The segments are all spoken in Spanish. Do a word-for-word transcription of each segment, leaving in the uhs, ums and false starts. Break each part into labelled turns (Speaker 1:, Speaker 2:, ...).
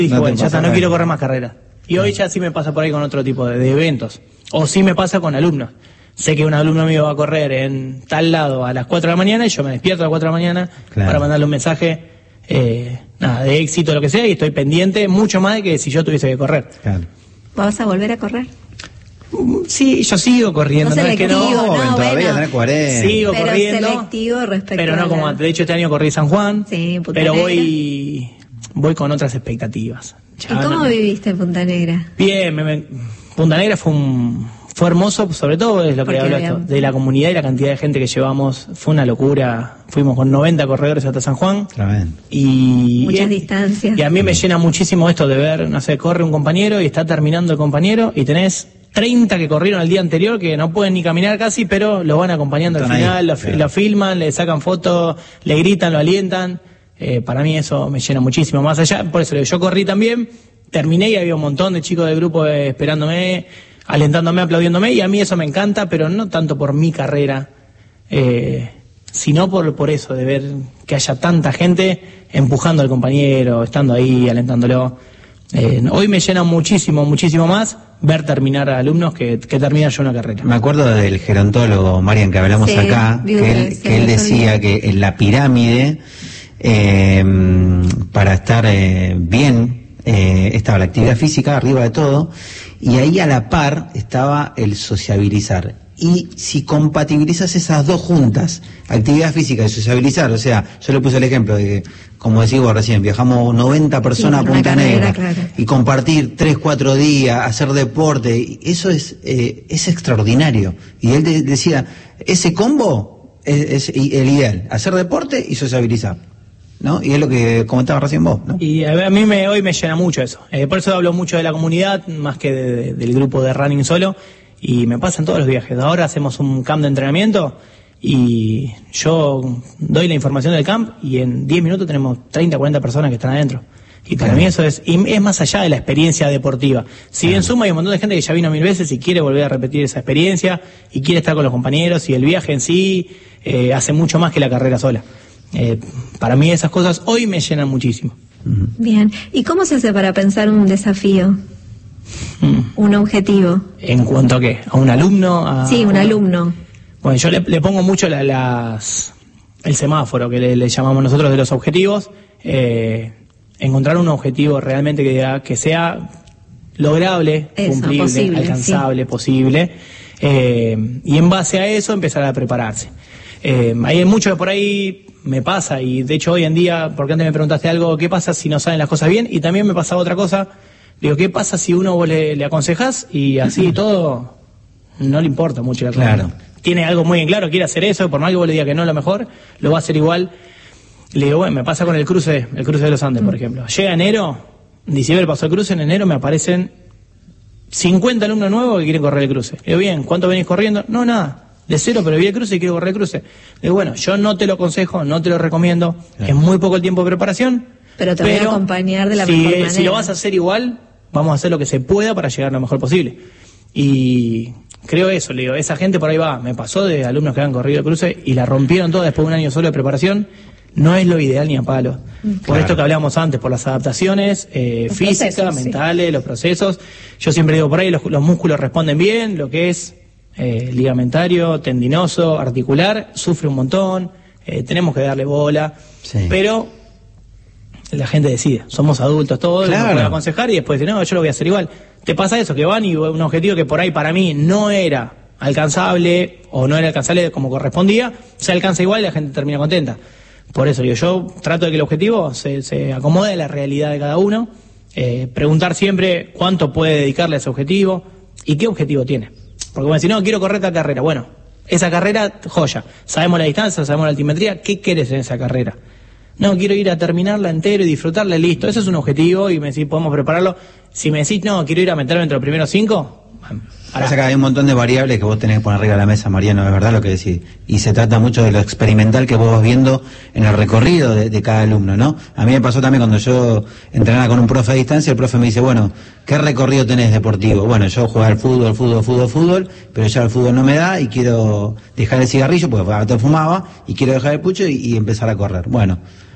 Speaker 1: dije,
Speaker 2: no
Speaker 1: bueno, ya está, no
Speaker 2: nada.
Speaker 1: quiero correr más carreras. Y hoy ya sí me pasa por ahí con otro tipo de, de eventos. O sí me pasa con alumnos. Sé que un alumno mío va a correr en tal lado a las cuatro de la mañana y yo me despierto a las cuatro de la mañana
Speaker 2: Claro.
Speaker 1: para mandarle un mensaje eh, nada, de éxito, lo que sea, y estoy pendiente mucho más de que si yo tuviese que correr.
Speaker 2: Claro.
Speaker 3: ¿Vas a volver a correr?
Speaker 1: Sí, yo sigo corriendo,
Speaker 3: No
Speaker 1: no, es que no.
Speaker 3: selectivo,
Speaker 2: Joven,
Speaker 3: no,
Speaker 2: todavía
Speaker 3: bueno.
Speaker 2: tenés cuarenta.
Speaker 1: Sigo
Speaker 3: Pero
Speaker 1: corriendo.
Speaker 3: selectivo respecto
Speaker 1: Pero no
Speaker 3: a
Speaker 1: como
Speaker 3: la-
Speaker 1: antes. De hecho, este año corrí San Juan.
Speaker 3: Sí, Punta
Speaker 1: pero
Speaker 3: Negra.
Speaker 1: voy voy con otras expectativas. Ya
Speaker 3: ¿Y cómo
Speaker 1: no-
Speaker 3: viviste en Punta Negra?
Speaker 1: Bien, me- me- Punta Negra fue un fue hermoso, sobre todo es lo que
Speaker 3: Porque
Speaker 1: hablo
Speaker 3: había-
Speaker 1: esto, de la comunidad y la cantidad de gente que llevamos. Fue una locura. Fuimos con noventa corredores hasta San Juan.
Speaker 2: Tremendo.
Speaker 1: Y,
Speaker 3: Muchas
Speaker 1: y-
Speaker 3: distancias.
Speaker 1: Y a mí me llena muchísimo esto de ver, no sé, corre un compañero y está terminando el compañero y tenés treinta que corrieron el día anterior que no pueden ni caminar casi, pero lo van acompañando al
Speaker 2: Están ahí,
Speaker 1: final, lo,
Speaker 2: claro.
Speaker 1: lo filman, le sacan fotos, le gritan, lo alientan. Eh, para mí eso me llena muchísimo. Más allá, por eso le digo, yo corrí también, terminé y había un montón de chicos del grupo eh, esperándome, alentándome, aplaudiéndome, y a mí eso me encanta, pero no tanto por mi carrera, eh, sino por, por eso, de ver que haya tanta gente empujando al compañero, estando ahí, alentándolo. Eh, hoy me llena muchísimo, muchísimo más ver terminar a alumnos que, que terminar yo una carrera.
Speaker 2: Me acuerdo del gerontólogo, Marian, que hablamos
Speaker 3: Sí,
Speaker 2: acá,
Speaker 3: viuda,
Speaker 2: que él,
Speaker 3: sí,
Speaker 2: que él
Speaker 3: me
Speaker 2: decía
Speaker 3: olvidé.
Speaker 2: que en la pirámide, eh, para estar eh, bien, eh, estaba la actividad física arriba de todo, y ahí a la par estaba el sociabilizar. Y si compatibilizas esas dos juntas, actividad física y sociabilizar, o sea, yo le puse el ejemplo de que, como decís vos recién, viajamos noventa personas
Speaker 3: Sí,
Speaker 2: a
Speaker 3: una
Speaker 2: Punta
Speaker 3: carrera,
Speaker 2: Negra,
Speaker 3: claro.
Speaker 2: y compartir tres, cuatro días, hacer deporte, y eso es eh, es extraordinario. Y él de- decía, ese combo es, es i- el ideal, hacer deporte y sociabilizar, ¿no? Y es lo que comentabas recién vos, ¿no?
Speaker 1: Y a, ver, a mí me, hoy me llena mucho eso. Eh, por eso hablo mucho de la comunidad, más que de- de- del grupo de running solo. Y me pasa en todos los viajes. Ahora hacemos un camp de entrenamiento y yo doy la información del camp y en diez minutos tenemos treinta, cuarenta personas que están adentro. Y para
Speaker 2: Claro.
Speaker 1: mí eso es, y es más allá de la experiencia deportiva. Si bien suma, hay un montón de gente que ya vino mil veces y quiere volver a repetir esa experiencia y quiere estar con los compañeros, y el viaje en sí eh, hace mucho más que la carrera sola. Eh, para mí esas cosas hoy me llenan muchísimo.
Speaker 3: Bien. ¿Y cómo se hace para pensar un desafío,
Speaker 1: Mm.
Speaker 3: un objetivo?
Speaker 1: ¿En cuanto a qué? ¿A un alumno? A,
Speaker 3: Sí, un alumno.
Speaker 1: Bueno, yo le, le pongo mucho la- las el semáforo que le, le llamamos nosotros de los objetivos. Eh, encontrar un objetivo realmente que, diga- que sea lograble,
Speaker 3: Eso,
Speaker 1: cumplible,
Speaker 3: posible,
Speaker 1: alcanzable, posible. Eh, y en base a eso empezar a prepararse. Eh, hay mucho que por ahí me pasa, y de hecho hoy en día, porque antes me preguntaste algo, ¿qué pasa si no salen las cosas bien? Y también me pasaba otra cosa, digo, ¿qué pasa si uno vos le, le aconsejás y así todo no le importa mucho la cosa?
Speaker 2: Claro.
Speaker 1: Tiene algo muy en claro, quiere hacer eso, por más que vos le digas que no es lo mejor, lo va a hacer igual. Le digo, bueno, me pasa con el cruce, el cruce de los Andes, por ejemplo. Llega enero, en diciembre pasó el cruce, en enero me aparecen cincuenta alumnos nuevos que quieren correr el cruce. Le digo, bien, ¿cuánto venís corriendo? No, nada, de cero, pero vi el cruce y quiero correr el cruce. Le digo, bueno, yo no te lo aconsejo, no te lo recomiendo,
Speaker 2: Claro.
Speaker 1: es muy poco el tiempo de preparación.
Speaker 3: Pero te voy a acompañar de la
Speaker 1: si,
Speaker 3: mejor
Speaker 1: Si
Speaker 3: manera.
Speaker 1: lo vas a hacer igual, vamos a hacer lo que se pueda para llegar lo mejor posible. Y creo eso, le digo, esa gente por ahí va, me pasó de alumnos que han corrido el cruce y la rompieron toda después de un año solo de preparación. No es lo ideal ni a palo. Por
Speaker 2: Claro.
Speaker 1: esto que hablábamos antes, por las adaptaciones eh,
Speaker 3: Los
Speaker 1: físicas,
Speaker 3: procesos, sí.
Speaker 1: mentales, los procesos. Yo siempre digo, por ahí los, los músculos responden bien, lo que es eh, ligamentario, tendinoso, articular, sufre un montón, eh, tenemos que darle bola,
Speaker 2: Sí.
Speaker 1: pero la gente decide, somos adultos todos,
Speaker 2: Claro.
Speaker 1: uno puede aconsejar y después decir, no, yo lo voy a hacer igual. Te pasa eso, que van y un objetivo que por ahí para mí no era alcanzable o no era alcanzable como correspondía, se alcanza igual y la gente termina contenta. Por eso digo, yo trato de que el objetivo se, se acomode a la realidad de cada uno, eh, preguntar siempre cuánto puede dedicarle a ese objetivo y qué objetivo tiene. Porque bueno, si no, quiero correr esta carrera, bueno, esa carrera, joya, sabemos la distancia, sabemos la altimetría, ¿qué querés en esa carrera? No, quiero ir a terminarla entero y disfrutarla, listo, ese es un objetivo y me decís, podemos prepararlo. Si me decís, no, quiero ir a meterme entre los primeros cinco, pará.
Speaker 2: Pasa que hay un montón de variables que vos tenés que poner arriba de la mesa, Mariano, es verdad lo que decís. Y se trata mucho de lo experimental que vos vas viendo en el recorrido de, de cada alumno, ¿no? A mí me pasó también cuando yo entrenaba con un profe a distancia, el profe me dice, bueno, ¿qué recorrido tenés deportivo? Bueno, yo jugar al fútbol, fútbol, fútbol, fútbol, pero ya el fútbol no me da y quiero dejar el cigarrillo, porque antes fumaba, y quiero dejar el pucho y, y empezar a correr. Bueno,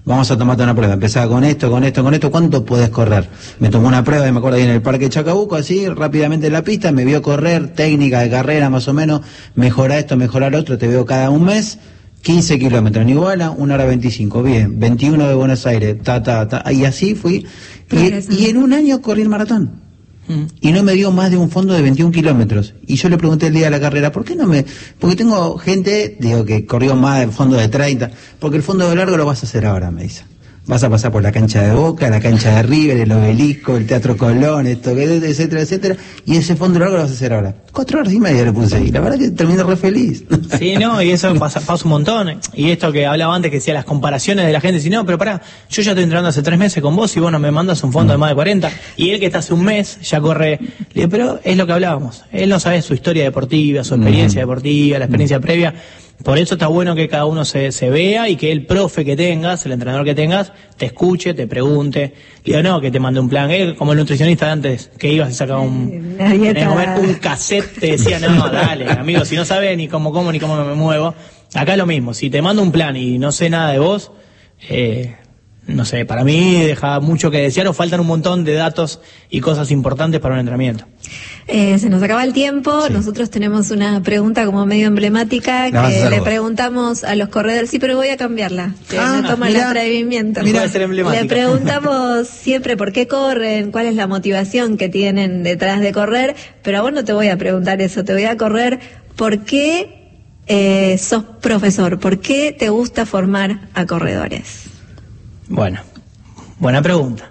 Speaker 2: vamos a tomarte una prueba. Empezaba con esto, con esto, con esto, ¿cuánto podés correr? Me tomó una prueba, y me acuerdo ahí en el Parque Chacabuco, así, rápidamente en la pista, me vio correr, técnica de carrera más o menos, mejora esto, mejorar otro, te veo cada un mes, quince kilómetros en Iguala, una hora veinticinco, bien, veintiuno de Buenos Aires, ta, ta, ta, y así fui, y, y en un año corrí el maratón. Y no me dio más de un fondo de veintiún kilómetros. Y yo le pregunté el día de la carrera, ¿por qué no me...? Porque tengo gente, digo, que corrió más del fondo de treinta, porque el fondo de largo lo vas a hacer ahora, me dice. Vas a pasar por la cancha de Boca, la cancha de River, el Obelisco, el Teatro Colón, esto, etcétera, etcétera, y ese fondo largo lo vas a hacer ahora. Cuatro horas y media le puse, y la verdad que terminé re feliz.
Speaker 1: Sí, no, y eso pasa, pasa un montón. Y esto que hablaba antes, que decía las comparaciones de la gente, si no, pero pará, yo ya estoy entrenando hace tres meses con vos y vos no me mandas un fondo de más de cuarenta, y él que está hace un mes ya corre. Le digo, pero es lo que hablábamos, él no sabe su historia deportiva, su experiencia mm. deportiva, la experiencia mm. previa. Por eso está bueno que cada uno se, se vea y que el profe que tengas, el entrenador que tengas, te escuche, te pregunte. Digo, no, que te mande un plan. Él, como el nutricionista de antes, que ibas y sacaba un, tenés comer un cassette, te decía, no, dale, amigo, si no sabes ni cómo como ni cómo me muevo. Acá es lo mismo, si te mando un plan y no sé nada de vos, eh, no sé, para mí deja mucho que desear o faltan un montón de datos y cosas importantes para un entrenamiento.
Speaker 3: Eh, se nos acaba el tiempo, sí. Nosotros tenemos una pregunta como medio emblemática que le vos. preguntamos a los corredores, sí, pero voy a cambiarla, que ah, no toma el atrevimiento.
Speaker 1: Mira, ser emblemática.
Speaker 3: Le preguntamos siempre por qué corren, cuál es la motivación que tienen detrás de correr, pero a vos no te voy a preguntar eso, te voy a correr por qué eh, sos profesor, por qué te gusta formar a corredores.
Speaker 1: Bueno, buena pregunta.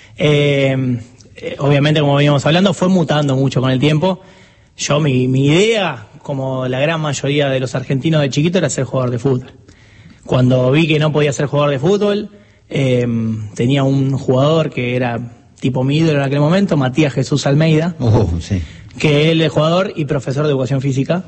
Speaker 1: Eh, eh, obviamente, como veníamos hablando, fue mutando mucho con el tiempo. Yo, mi, mi idea, como la gran mayoría de los argentinos de chiquito, era ser jugador de fútbol. Cuando vi que no podía ser jugador de fútbol, eh, tenía un jugador que era tipo mi ídolo en aquel momento, Matías Jesús Almeida,
Speaker 2: oh, sí.
Speaker 1: que él es jugador y profesor de educación física.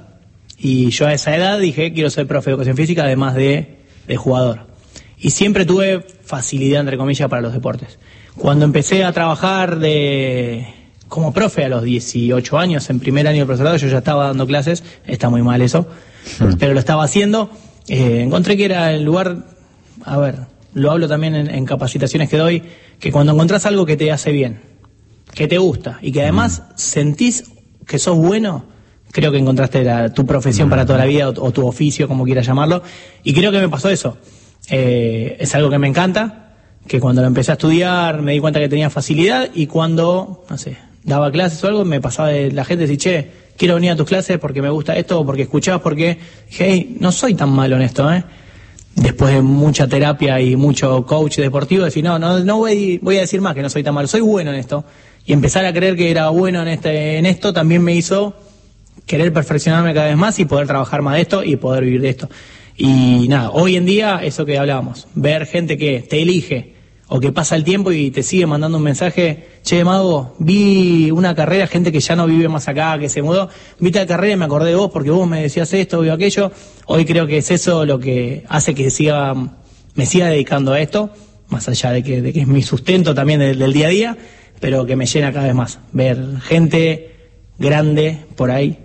Speaker 1: Y yo a esa edad dije, quiero ser profe de educación física, además de, de jugador. Y siempre tuve facilidad, entre comillas, para los deportes. Cuando empecé a trabajar de como profe a los dieciocho años, en primer año de profesorado, yo ya estaba dando clases, está muy mal eso, hmm. pero lo estaba haciendo, eh, encontré que era el lugar, a ver, lo hablo también en, en capacitaciones que doy, que cuando encontrás algo que te hace bien, que te gusta, y que además hmm. sentís que sos bueno, creo que encontraste la, tu profesión hmm. para toda la vida, o, o tu oficio, como quieras llamarlo, y creo que me pasó eso. Eh, es algo que me encanta, que cuando lo empecé a estudiar me di cuenta que tenía facilidad, y cuando, no sé, daba clases o algo, me pasaba de la gente decir, che, quiero venir a tus clases porque me gusta esto, o porque escuchabas, porque dije, hey, no soy tan malo en esto, ¿eh? Después de mucha terapia y mucho coach deportivo, decir, no, no, no voy, voy a decir más que no soy tan malo, soy bueno en esto. Y empezar a creer que era bueno en este, en esto también me hizo querer perfeccionarme cada vez más y poder trabajar más de esto y poder vivir de esto. Y nada, hoy en día, eso que hablábamos, ver gente que te elige o que pasa el tiempo y te sigue mandando un mensaje, che, Mago, vi una carrera, gente que ya no vive más acá, que se mudó, vi tal carrera y me acordé de vos porque vos me decías esto o aquello. Hoy creo que es eso lo que hace que siga, me siga dedicando a esto, más allá de que, de que es mi sustento también del, del día a día, pero que me llena cada vez más, ver gente grande por ahí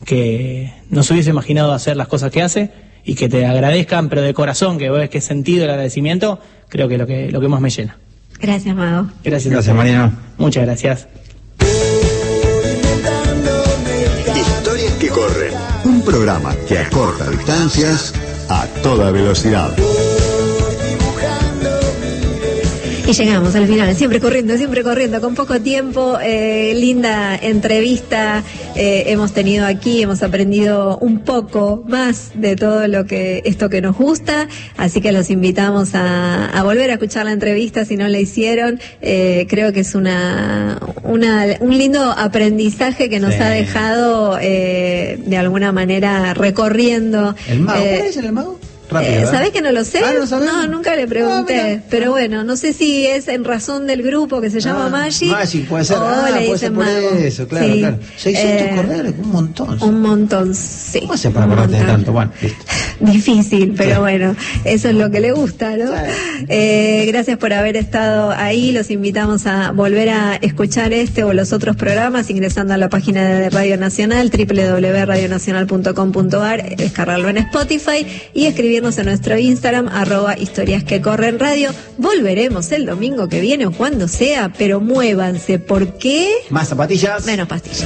Speaker 1: que no se hubiese imaginado hacer las cosas que hace, y que te agradezcan, pero de corazón, que ves qué sentido el agradecimiento, creo que es lo que, lo que más me llena.
Speaker 3: Gracias, Mago.
Speaker 1: Gracias,
Speaker 2: gracias Mariano.
Speaker 1: Muchas gracias.
Speaker 4: Historias que corren. Un programa que acorta distancias a toda velocidad.
Speaker 3: Y llegamos al final, siempre corriendo, siempre corriendo, con poco tiempo, eh, linda entrevista eh, hemos tenido aquí, hemos aprendido un poco más de todo lo que esto que nos gusta, así que los invitamos a, a volver a escuchar la entrevista si no la hicieron. Eh, creo que es una, una un lindo aprendizaje que nos sí. ha dejado eh, de alguna manera recorriendo.
Speaker 2: ¿El mago?
Speaker 3: Eh,
Speaker 2: ¿Cuál es el mago?
Speaker 3: Rápido, eh, ¿sabés que no lo sé?
Speaker 2: Ah, ¿no,
Speaker 3: no, nunca le pregunté. Ah, pero bueno, no sé si es en razón del grupo que se llama ah, Magic.
Speaker 2: Magic, puede ser.
Speaker 3: O
Speaker 2: ah,
Speaker 3: le
Speaker 2: puede ser por
Speaker 3: mago.
Speaker 2: Eso, claro,
Speaker 3: sí.
Speaker 2: claro. seiscientos
Speaker 3: eh,
Speaker 2: corredores, un montón.
Speaker 3: Un montón, sí.
Speaker 2: ¿Cómo hace para acordarte de tanto? Bueno, listo.
Speaker 3: Difícil, pero
Speaker 2: sí.
Speaker 3: bueno, eso es lo que le gusta, ¿no?
Speaker 2: Sí.
Speaker 3: Eh, gracias por haber estado ahí. Los invitamos a volver a escuchar este o los otros programas ingresando a la página de Radio Nacional, doble u doble u doble u punto radio nacional punto com punto a r, descargarlo en Spotify y escribiendo seguirnos en nuestro Instagram, arroba historias que corren radio. Volveremos el domingo que viene o cuando sea, pero muévanse, porque
Speaker 2: Más zapatillas.
Speaker 3: menos pastillas.